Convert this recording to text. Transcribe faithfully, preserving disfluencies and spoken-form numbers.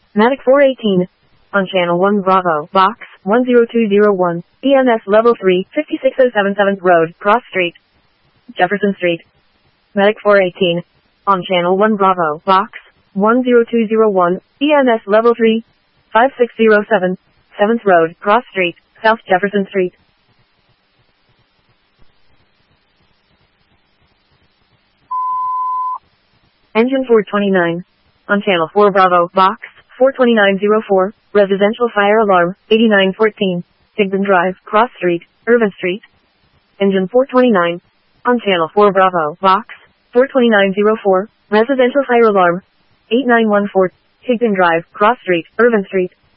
Matic four eighteen. On channel one Bravo, box one zero two zero one, E M S level three, fifty-six oh seven seventh Road, Cross Street, Jefferson Street. Matic four eighteen. On channel one Bravo, box one zero two zero one, E M S level three, five six zero seven, seventh Road, Cross Street, South Jefferson Street. Engine four twenty-nine. On channel four Bravo, box four two nine zero four, residential fire alarm, eighty-nine fourteen, Higdon Drive, Cross Street, Irvin Street. Engine four twenty-nine. On channel four Bravo, box four two nine zero four, residential fire alarm, eight nine one four, Higdon Drive, Cross Street, Irvin Street.